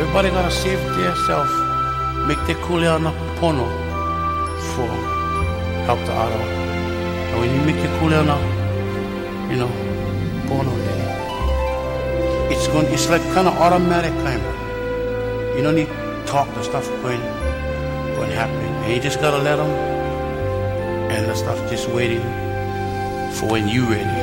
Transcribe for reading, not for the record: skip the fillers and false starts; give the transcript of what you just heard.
Everybody gotta save themselves. Make the kuleana pono for help the other. And when you make the kuleana, pono there, it's like kind of automatic kind of. You don't need to talk, the stuff going to happen. And you just gotta let them, and the stuff just waiting for when you ready.